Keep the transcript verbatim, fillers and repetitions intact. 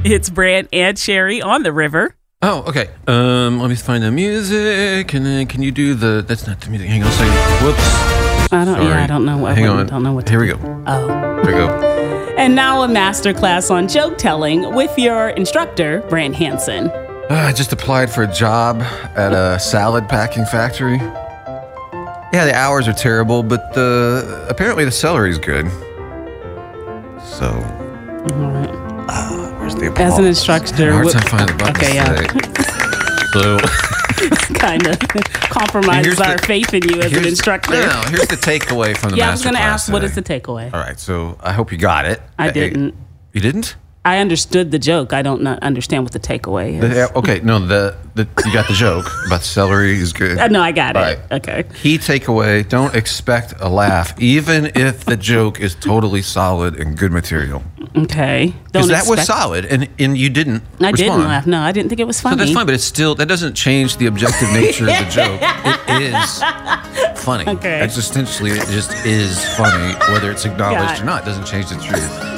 It's Brant and Sherry on the river. Oh, okay. Um, let me find the music, and then can you do the? That's not the music. Hang on a second. Whoops. I don't. Sorry. Yeah, I don't know. Hang I on. don't know what. To Here we do. go. Oh. Here we go. And now a master class on joke telling with your instructor, Brant Hansen. Uh, I just applied for a job at a salad packing factory. Yeah, the hours are terrible, but the apparently the salary's good. So, All right. uh, where's the As an applause? instructor, Hard what- time finding the button okay, yeah. So, kind of compromises Here's the- our faith in you as an here's- instructor. No, no, here's the takeaway from the yeah, I was master going to class ask, what today. is the takeaway? All right, so I hope you got it. I Uh, didn't. You didn't? I understood the joke. I don't not understand what the takeaway is. The- okay, no, the, the you got the joke about celery is good. Uh, no, I got Right. it. Okay. Key takeaway, don't expect a laugh, even if the joke is totally solid and good material. Okay. Because Don't that was expect- solid, and, and you didn't I respond. didn't laugh. No, I didn't think it was So funny. that's fine, but it's still, that doesn't change the objective nature of the joke. It is funny. Okay. Existentially, it just is funny, whether it's acknowledged Got it. or not. It doesn't change the truth.